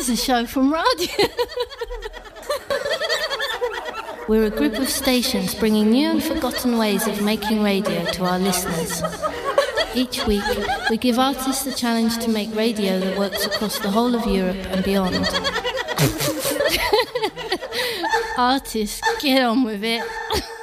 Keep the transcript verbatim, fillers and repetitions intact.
is a show from radio. We're a group of stations bringing new and forgotten ways of making radio to our listeners. Each week, we give artists the challenge to make radio that works across the whole of Europe and beyond. Artists, get on with it.